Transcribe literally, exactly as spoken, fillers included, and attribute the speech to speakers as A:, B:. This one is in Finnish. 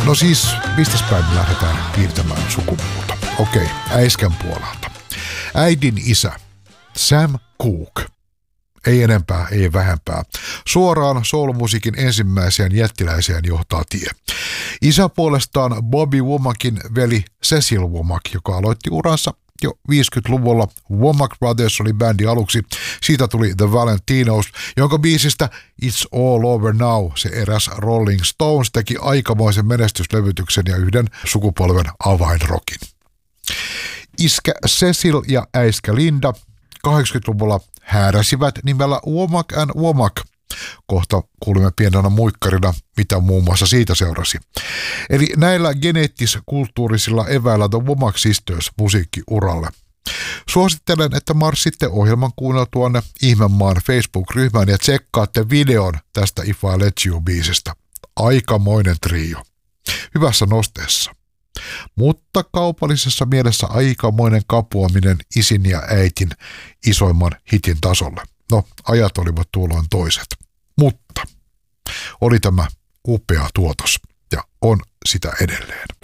A: No siis, mistäs päin me lähdetään piirtämään sukupuolta? Okei, äiskän puolelta. Äidin isä, Sam Cooke. Ei enempää, ei vähempää. Suoraan soul-musiikin ensimmäiseen jättiläiseen johtaa tie. Isä puolestaan Bobby Womakin veli Cecil Womack, joka aloitti uransa jo viisikymmentäluvulla. Womack Brothers oli bändi aluksi. Siitä tuli The Valentinos, jonka biisistä It's All Over Now se eräs Rolling Stones teki aikamoisen menestyslevytyksen ja yhden sukupolven avainrokin. Iskä Cecil ja äiskä Linda kahdeksankymmentäluvulla hääräsivät nimellä Womack and Womack. Kohta kuulimme pienenä muikkarina, mitä muun muassa siitä seurasi. Eli näillä geneettis-kulttuurisilla eväillä The Womack Sisters musiikkiuralle. Suosittelen, että marssitte ohjelman kuunneltuanne Ihmemaan Facebook-ryhmään ja tsekkaatte videon tästä If I Let You-biisistä. Aikamoinen trio. Hyvässä nosteessa. Mutta kaupallisessa mielessä aikamoinen kapuaminen isin ja äitin isoimman hitin tasolle. No, ajat olivat tuolloin toiset. Mutta oli tämä upea tuotos ja on sitä edelleen.